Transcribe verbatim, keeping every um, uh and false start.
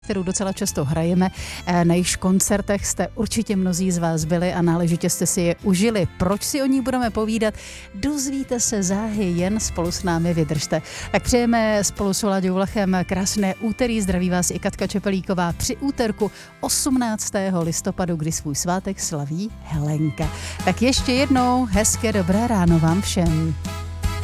kterou docela často hrajeme. Na jejich koncertech jste určitě mnozí z vás byli a náležitě jste si je užili. Proč si o ní budeme povídat? Dozvíte se záhy, jen spolu s námi vydržte. Tak přejeme spolu s Láďou Vlachem krásné úterý. Zdraví vás i Katka Čepelíková při úterku osmnáctého listopadu, kdy svůj svátek slaví Helenka. Tak ještě jednou hezké dobré ráno vám všem.